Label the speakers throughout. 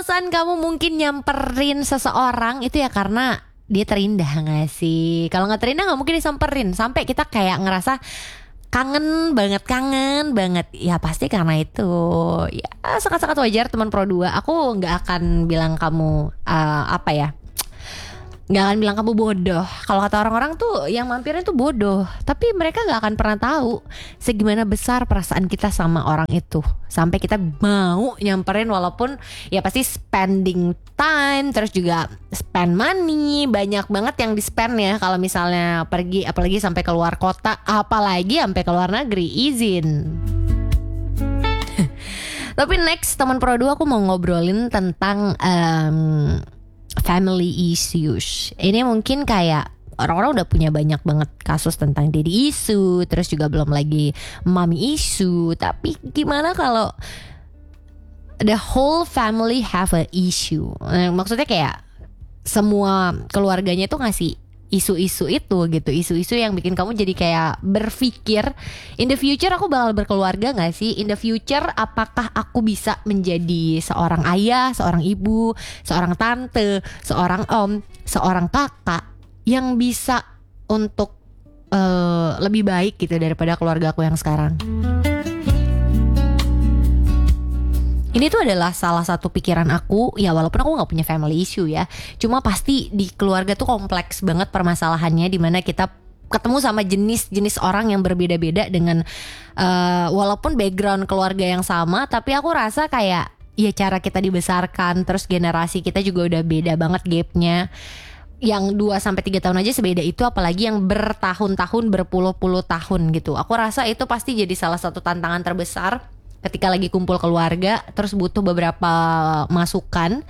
Speaker 1: alasan kamu mungkin nyamperin seseorang itu ya karena dia terindah gak sih? Kalau gak terindah gak mungkin disamperin. Sampai kita kayak ngerasa kangen banget. Ya pasti karena itu. Ya sangat-sangat wajar teman Pro 2. Aku gak akan bilang kamu apa ya, nggak akan bilang kamu bodoh. Kalau kata orang-orang tuh yang mampirin tuh bodoh, tapi mereka nggak akan pernah tahu segimana besar perasaan kita sama orang itu sampai kita mau nyamperin, walaupun ya pasti spending time, terus juga spend money, banyak banget yang di spend ya kalau misalnya pergi, apalagi sampai keluar kota, apalagi sampai keluar negeri izin. Tapi next teman Pro 2 aku mau ngobrolin tentang family issues. Ini mungkin kayak orang-orang udah punya banyak banget kasus tentang daddy issue, terus juga belum lagi mommy issue. Tapi gimana kalau the whole family have a issue? Maksudnya kayak semua keluarganya tuh ngasih isu-isu itu gitu, isu-isu yang bikin kamu jadi kayak berpikir, in the future aku bakal berkeluarga gak sih? In the future apakah aku bisa menjadi seorang ayah, seorang ibu, seorang tante, seorang om, seorang kakak yang bisa untuk lebih baik gitu daripada keluarga aku yang sekarang? Ini tuh adalah salah satu pikiran aku. Ya walaupun aku gak punya family issue ya, cuma pasti di keluarga tuh kompleks banget permasalahannya, dimana kita ketemu sama jenis-jenis orang yang berbeda-beda dengan walaupun background keluarga yang sama. Tapi aku rasa kayak ya cara kita dibesarkan, terus generasi kita juga udah beda banget gapnya. Yang 2-3 tahun aja sebeda itu, apalagi yang bertahun-tahun, berpuluh-puluh tahun gitu. Aku rasa itu pasti jadi salah satu tantangan terbesar ketika lagi kumpul keluarga, terus butuh beberapa masukan.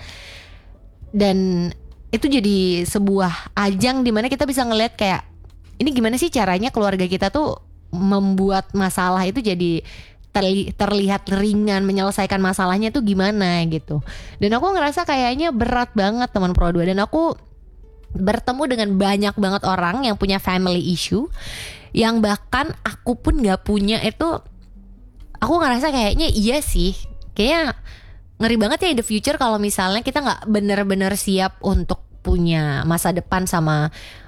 Speaker 1: Dan itu jadi sebuah ajang dimana kita bisa ngeliat kayak, ini gimana sih caranya keluarga kita tuh membuat masalah itu jadi terlihat ringan, menyelesaikan masalahnya tuh gimana gitu. Dan aku ngerasa kayaknya berat banget teman Pro 2. Dan aku bertemu dengan banyak banget orang yang punya family issue, yang bahkan aku pun gak punya itu. Aku ngerasa kayaknya iya sih, kayaknya ngeri banget ya in the future kalau misalnya kita gak bener-bener siap untuk punya masa depan sama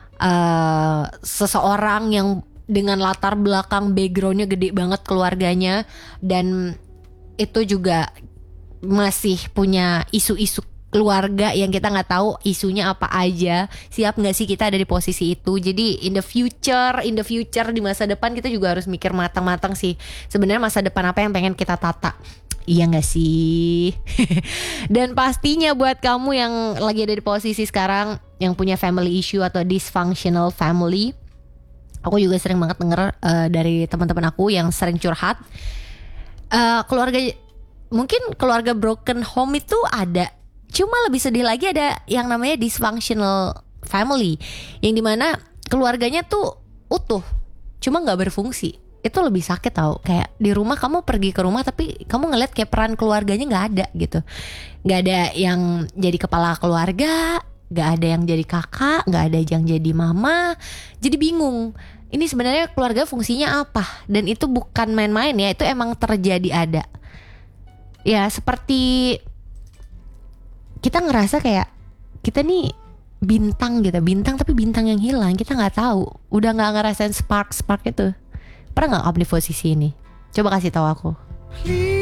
Speaker 1: seseorang yang dengan latar belakang backgroundnya gede banget keluarganya, dan itu juga masih punya isu-isu keluarga yang kita nggak tahu isunya apa aja. Siap nggak sih kita ada di posisi itu? Jadi in the future di masa depan kita juga harus mikir matang-matang sih, sebenarnya masa depan apa yang pengen kita tata. Iya nggak sih? Dan pastinya buat kamu yang lagi ada di posisi sekarang, yang punya family issue atau dysfunctional family, aku juga sering banget denger dari teman-teman aku yang sering curhat, keluarga, mungkin keluarga broken home itu ada. Cuma lebih sedih lagi ada yang namanya dysfunctional family, yang dimana keluarganya tuh utuh, cuma gak berfungsi. Itu lebih sakit tau. Kayak di rumah, kamu pergi ke rumah tapi kamu ngeliat kayak peran keluarganya gak ada gitu. Gak ada yang jadi kepala keluarga, gak ada yang jadi kakak, gak ada yang jadi mama. Jadi bingung, ini sebenarnya keluarga fungsinya apa? Dan itu bukan main-main ya, itu emang terjadi ada. Ya seperti kita ngerasa kayak kita nih bintang gitu, bintang tapi bintang yang hilang, kita nggak tahu, udah nggak ngerasain spark itu. Pernah nggak kamu di posisi ini? Coba kasih tahu aku.